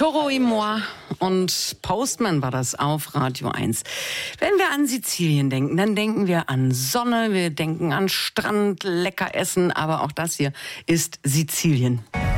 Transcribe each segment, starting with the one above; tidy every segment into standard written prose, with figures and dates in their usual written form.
Toro y moi und Postman war das auf Radio 1. Wenn wir an Sizilien denken, dann denken wir an Sonne, wir denken an Strand, lecker essen, aber auch das hier ist Sizilien.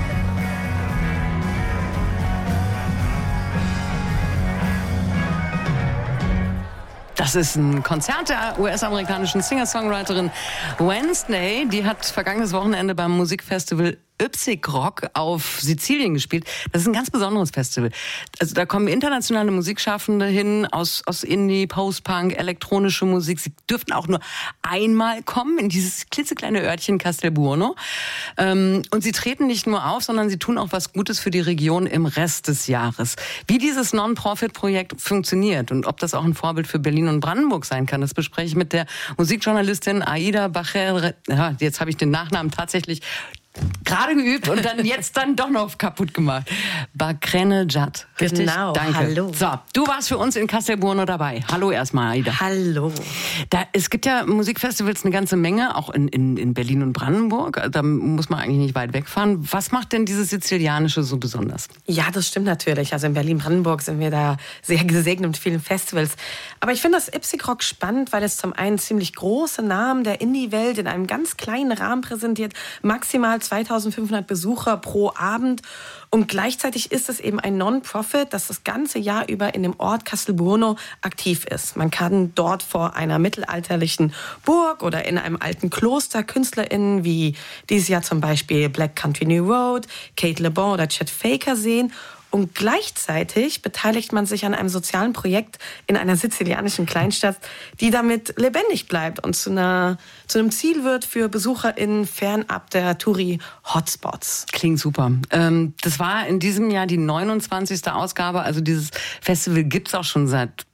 Das ist ein Konzert der US-amerikanischen Singer-Songwriterin Wednesday. Die hat vergangenes Wochenende beim Musikfestival Ypsigrock auf Sizilien gespielt. Das ist ein ganz besonderes Festival. Also da kommen internationale Musikschaffende hin aus Indie, Post-Punk, elektronische Musik. Sie dürften auch nur einmal kommen in dieses klitzekleine Örtchen Castelbuono. Und sie treten nicht nur auf, sondern sie tun auch was Gutes für die Region im Rest des Jahres. Wie dieses Non-Profit-Projekt funktioniert und ob das auch ein Vorbild für Berlin und Brandenburg sein kann, das bespreche ich mit der Musikjournalistin Aida Bacher. Ja, jetzt habe ich den Nachnamen tatsächlich gerade geübt und dann jetzt doch noch kaputt gemacht. Bakrenejad. Richtig? Genau, danke. Hallo. So, du warst für uns in Castelbuono dabei. Hallo erstmal, Aida. Hallo. Es gibt ja Musikfestivals eine ganze Menge, auch in Berlin und Brandenburg. Da muss man eigentlich nicht weit wegfahren. Was macht denn dieses Sizilianische so besonders? Ja, das stimmt natürlich. Also in Berlin-Brandenburg sind wir da sehr gesegnet mit vielen Festivals. Aber ich finde das Ypsigrock spannend, weil es zum einen ziemlich große Namen der Indie-Welt in einem ganz kleinen Rahmen präsentiert. Maximal 2500 Besucher pro Abend. Und gleichzeitig ist es eben ein Non-Profit, das ganze Jahr über in dem Ort Castelbuono aktiv ist. Man kann dort vor einer mittelalterlichen Burg oder in einem alten Kloster KünstlerInnen wie dieses Jahr zum Beispiel Black Country New Road, Kate Le Bon oder Chet Faker sehen. Und gleichzeitig beteiligt man sich an einem sozialen Projekt in einer sizilianischen Kleinstadt, die damit lebendig bleibt und zu einem Ziel wird für BesucherInnen fernab der Touri-Hotspots. Klingt super. Das war in diesem Jahr die 29. Ausgabe. Also dieses Festival gibt's auch schon seit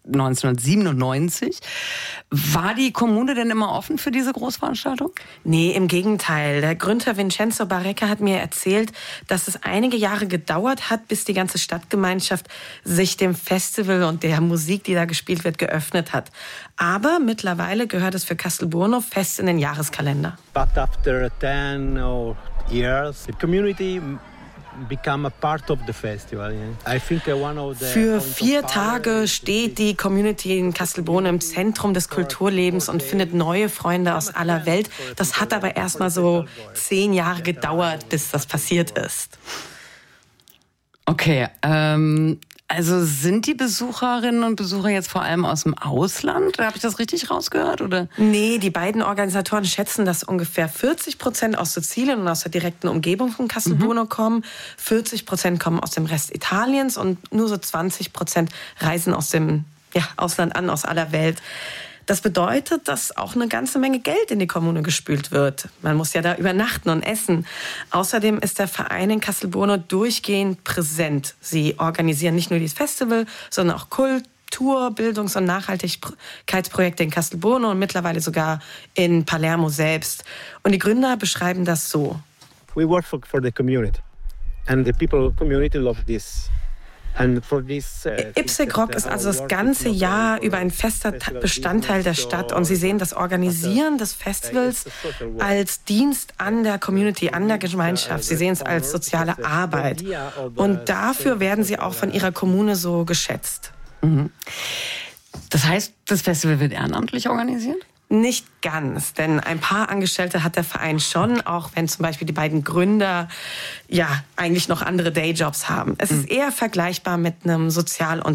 1997. War die Kommune denn immer offen für diese Großveranstaltung? Nee, im Gegenteil. Der Gründer Vincenzo Barreca hat mir erzählt, dass es einige Jahre gedauert hat, bis die ganze Stadtgemeinschaft sich dem Festival und der Musik, die da gespielt wird, geöffnet hat. Aber mittlerweile gehört es für Castelbuono fest in den Jahreskalender. But after 10 years, the community become a part of the festival. I think one of the Für 4 Tage steht die Community in Castelbuono im Zentrum des Kulturlebens und findet neue Freunde aus aller Welt. Das hat aber erst mal so 10 Jahre gedauert, bis das passiert ist. Okay, also sind die Besucherinnen und Besucher jetzt vor allem aus dem Ausland? Habe ich das richtig rausgehört, oder? Nee, die beiden Organisatoren schätzen, dass ungefähr 40% aus Sizilien und aus der direkten Umgebung von Castelbuono kommen. 40% kommen aus dem Rest Italiens und nur so 20% reisen aus dem Ausland an, aus aller Welt. Das bedeutet, dass auch eine ganze Menge Geld in die Kommune gespült wird. Man muss ja da übernachten und essen. Außerdem ist der Verein in Castelbuono durchgehend präsent. Sie organisieren nicht nur dieses Festival, sondern auch Kultur-, Bildungs- und Nachhaltigkeitsprojekte in Castelbuono und mittlerweile sogar in Palermo selbst. Und die Gründer beschreiben das so. We work for the community and the people community love this. Ypsigrock ist also das ganze Jahr über ein fester Bestandteil der Stadt und sie sehen das Organisieren des Festivals als Dienst an der Community, an der Gemeinschaft. Sie sehen es als soziale Arbeit und dafür werden sie auch von ihrer Kommune so geschätzt. Mhm. Das heißt, das Festival wird ehrenamtlich organisiert? Nicht ganz, denn ein paar Angestellte hat der Verein schon, auch wenn zum Beispiel die beiden Gründer eigentlich noch andere Dayjobs haben. Es ist eher vergleichbar mit einem Sozial- und